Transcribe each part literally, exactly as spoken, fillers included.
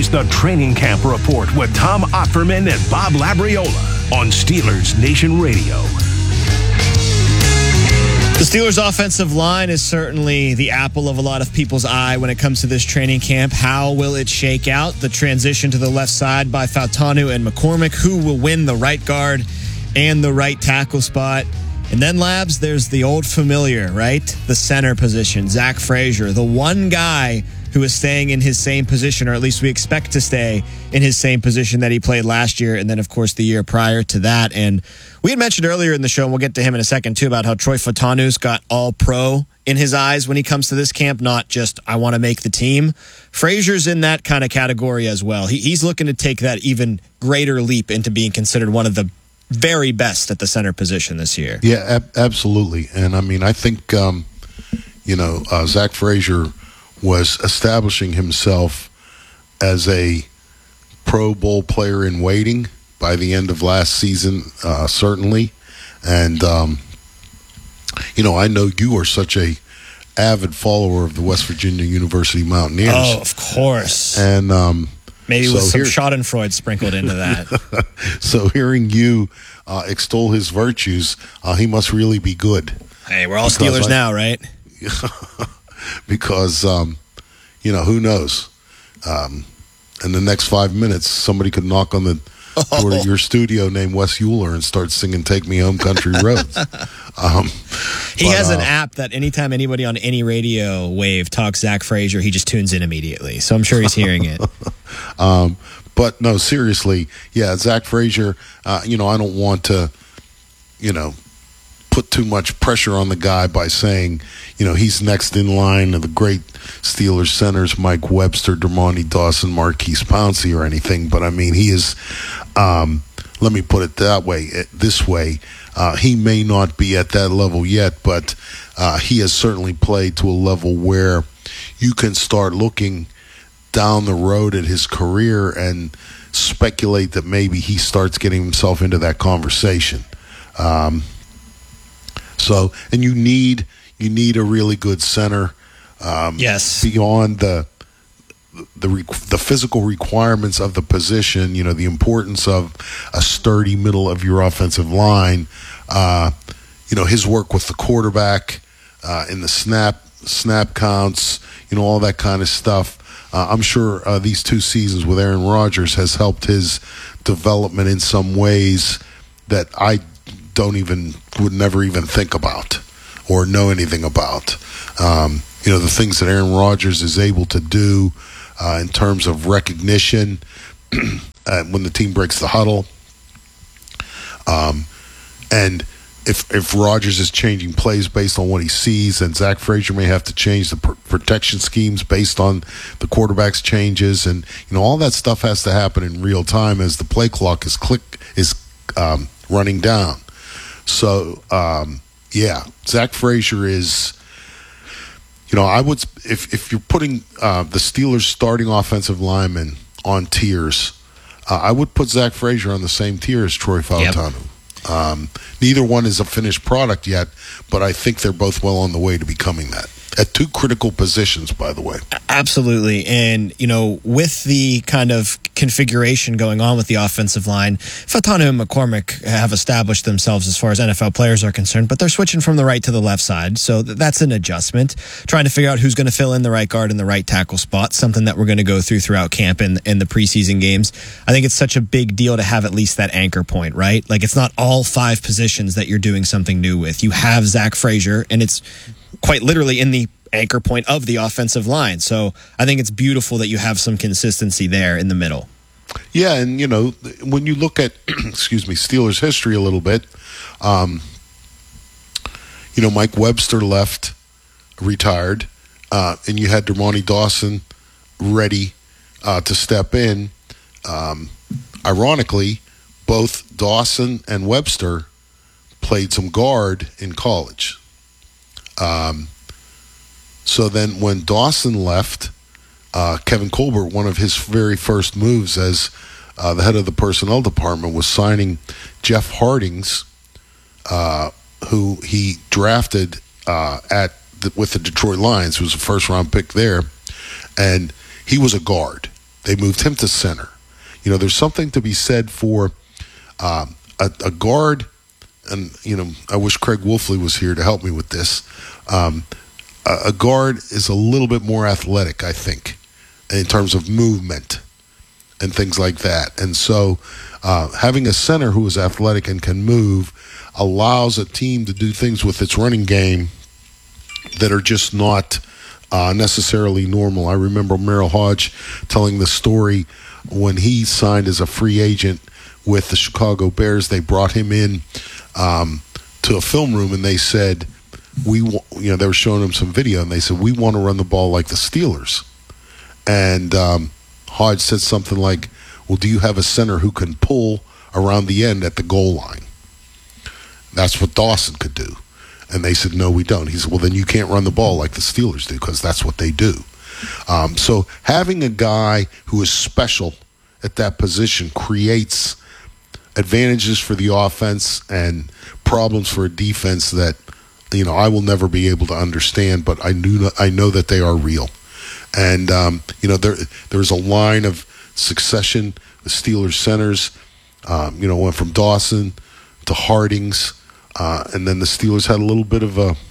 the Training Camp Report with Tom Opferman and Bob Labriola on Steelers Nation Radio. The Steelers' offensive line is certainly the apple of a lot of people's eye when it comes to this training camp. How will it shake out? The transition to the left side by Fautanu and McCormick. Who will win the right guard and the right tackle spot? And then, Labs, there's the old familiar, right? The center position, Zach Frazier, the one guy who is staying in his same position, or at least we expect to stay in his same position that he played last year, and then, of course, the year prior to that. And we had mentioned earlier in the show, and we'll get to him in a second, too, about how Troy Fautanu's got all-pro in his eyes when he comes to this camp, not just, I want to make the team. Frazier's in that kind of category as well. He, he's looking to take that even greater leap into being considered one of the very best at the center position this year. Yeah, ab- absolutely. And, I mean, I think, um, you know, uh, Zach Frazier was establishing himself as a Pro Bowl player in waiting by the end of last season, uh, certainly. And, um, you know, I know you are such a avid follower of the West Virginia University Mountaineers. Oh, of course. And um, maybe so with some here, Schadenfreude sprinkled into that. So hearing you uh, extol his virtues, uh, he must really be good. Hey, we're all because Steelers I, now, right? Because, um, you know, who knows? Um, in the next five minutes, somebody could knock on the oh. door of your studio named Wes Euler and start singing Take Me Home Country Roads. Um, he but, has an uh, app that anytime anybody on any radio wave talks Zach Frazier, he just tunes in immediately. So I'm sure he's hearing it. um, but, no, seriously, yeah, Zach Frazier, uh, you know, I don't want to, you know, put too much pressure on the guy by saying, you know, he's next in line of the great Steelers centers, Mike Webster, Dermontti Dawson, Marquise Pouncey or anything. But, I mean, he is, um, let me put it that way, this way, uh, he may not be at that level yet, but uh, he has certainly played to a level where you can start looking down the road at his career and speculate that maybe he starts getting himself into that conversation. Um So, and you need you need a really good center. Um, yes. Beyond the the the physical requirements of the position, you know, the importance of a sturdy middle of your offensive line. Uh, you know, his work with the quarterback uh, in the snap snap counts. You know, all that kind of stuff. Uh, I'm sure uh, these two seasons with Aaron Rodgers has helped his development in some ways that I don't even would never even think about or know anything about. Um, you know, the things that Aaron Rodgers is able to do uh, in terms of recognition uh, when the team breaks the huddle. Um, and if if Rodgers is changing plays based on what he sees, then Zach Frazier may have to change the pr- protection schemes based on the quarterback's changes. And, you know, all that stuff has to happen in real time as the play clock is click is um, running down. So, um, yeah, Zach Frazier is, you know, I would, if if you're putting uh, the Steelers' starting offensive linemen on tiers, uh, I would put Zach Frazier on the same tier as Troy Fautanu. Yep. Um, neither one is a finished product yet, but I think they're both well on the way to becoming that. At two critical positions, by the way. Absolutely. And, you know, with the kind of configuration going on with the offensive line, Fautanu and McCormick have established themselves as far as N F L players are concerned, but they're switching from the right to the left side. So that's an adjustment. Trying to figure out who's going to fill in the right guard and the right tackle spot, something that we're going to go through throughout camp and, and the preseason games. I think it's such a big deal to have at least that anchor point, right? Like, it's not all five positions that you're doing something new with. You have Zach Frazier, and it's quite literally in the anchor point of the offensive line. So I think it's beautiful that you have some consistency there in the middle. Yeah, and, you know, when you look at, excuse me, Steelers history a little bit, um, you know, Mike Webster left, retired, uh, and you had Dermontti Dawson ready uh, to step in. Um, ironically, both Dawson and Webster played some guard in college. Um, so then when Dawson left, uh, Kevin Colbert, one of his very first moves as uh, the head of the personnel department was signing Jeff Hardings, uh, who he drafted uh, at the, with the Detroit Lions, who was a first-round pick there, and he was a guard. They moved him to center. You know, there's something to be said for um, a, a guard, and, you know, I wish Craig Wolfley was here to help me with this. Um, a, a guard is a little bit more athletic, I think, in terms of movement and things like that. And so uh, having a center who is athletic and can move allows a team to do things with its running game that are just not uh, necessarily normal. I remember Merrill Hodge telling the story when he signed as a free agent with the Chicago Bears. They brought him in um, to a film room, and they said, "We, wa-, you know, they were showing him some video, and they said, we want to run the ball like the Steelers." And um, Hodge said something like, "Well, do you have a center who can pull around the end at the goal line?" That's what Dawson could do. And they said, "No, we don't." He said, "Well, then you can't run the ball like the Steelers do, because that's what they do." Um, so having a guy who is special at that position creates advantages for the offense and problems for a defense that, you know, I will never be able to understand, but I knew I know that they are real. And um, you know, there there's a line of succession. The Steelers centers, um, you know, went from Dawson to Hardings, uh, and then the Steelers had a little bit of a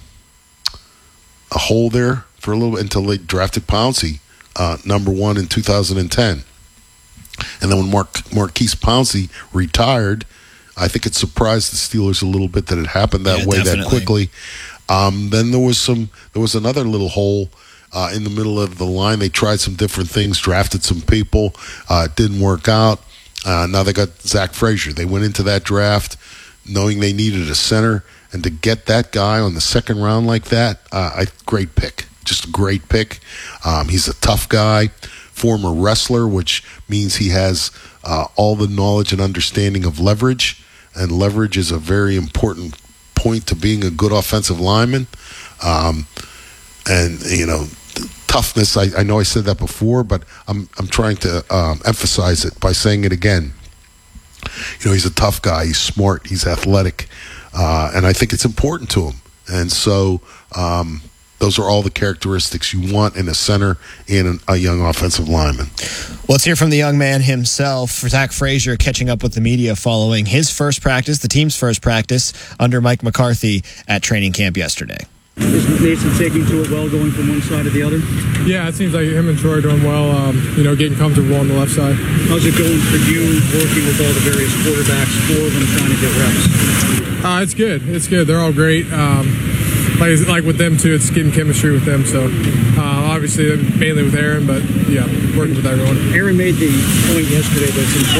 a hole there for a little bit until they drafted Pouncey, uh, number one in two thousand ten. And then when Mark Marquise Pouncey retired, I think it surprised the Steelers a little bit that it happened that yeah, way definitely. that quickly. Um, then there was some there was another little hole uh, in the middle of the line. They tried some different things, drafted some people. Uh, it didn't work out. Uh, now they got Zach Frazier. They went into that draft knowing they needed a center, and to get that guy on the second round like that, uh, I, great pick. Just a great pick. Um, he's a tough guy, former wrestler, which means he has uh, all the knowledge and understanding of leverage, and leverage is a very important point to being a good offensive lineman. Um, and, you know, toughness, I, I know I said that before, but I'm I'm trying to um, emphasize it by saying it again. You know, he's a tough guy. He's smart. He's athletic. Uh, and I think it's important to him. And so um, those are all the characteristics you want in a center and a young offensive lineman. Let's hear from the young man himself, Zach Frazier, catching up with the media following his first practice, the team's first practice, under Mike McCarthy at training camp yesterday. Is Mason taking to it well, going from one side to the other? Yeah, it seems like him and Troy are doing well, um, you know, getting comfortable on the left side. How's it going for you working with all the various quarterbacks, four of them trying to get reps? Uh, it's good. It's good. They're all great. Um, like, like with them, too, it's getting chemistry with them. So, uh, obviously, mainly with Aaron, but, yeah, working with everyone. Aaron made the point yesterday that it's important